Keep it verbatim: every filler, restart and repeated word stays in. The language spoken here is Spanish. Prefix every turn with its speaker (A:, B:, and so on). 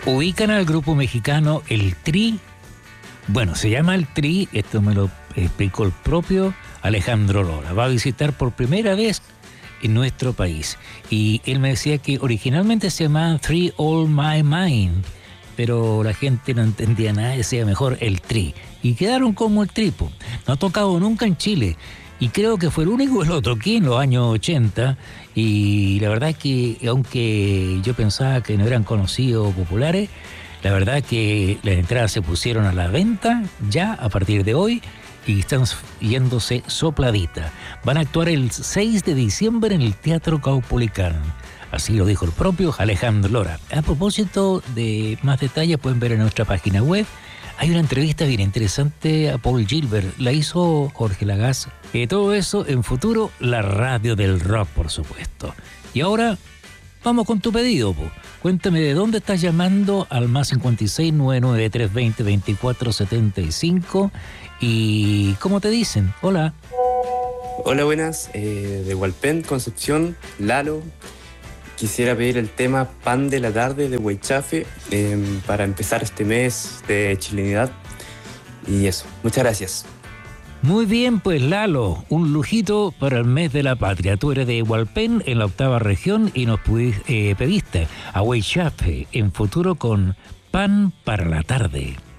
A: Ubican al grupo mexicano El Tri. Bueno, se llama El Tri, esto me lo explicó el propio Alejandro Lora. Va a visitar por primera vez en nuestro país. Y él me decía que originalmente se llamaba Three All My Mind, pero la gente no entendía nada, decía mejor El Tri. Y quedaron como El Tripo. No ha tocado nunca en Chile. Y creo que fue el único que lo toqué en los años ochenta. Y la verdad es que, aunque yo pensaba que no eran conocidos o populares, la verdad es que las entradas se pusieron a la venta ya a partir de hoy y están yéndose sopladitas. Van a actuar el seis de diciembre en el Teatro Caupolicán. Así lo dijo el propio Alejandro Lora. A propósito de más detalles, pueden ver en nuestra página web. Hay una entrevista bien interesante a Paul Gilbert. La hizo Jorge Lagasse. Y todo eso en Futuro, la radio del rock, por supuesto. Y ahora, vamos con tu pedido, po. Cuéntame de dónde estás llamando al más cincuenta y seis, noventa y nueve, trescientos veinte, veinticuatro setenta y cinco. Y ¿cómo te dicen? Hola.
B: Hola, buenas. Eh, de Hualpén, Concepción, Lalo. Quisiera pedir el tema Pan de la Tarde de Huaychafe eh, para empezar este mes de chilenidad. Y eso, muchas gracias.
A: Muy bien, pues Lalo, un lujito para el mes de la patria. Tú eres de Hualpén, en la octava región, y nos pudiste, eh, pediste a Huaychafe en Futuro con Pan para la Tarde.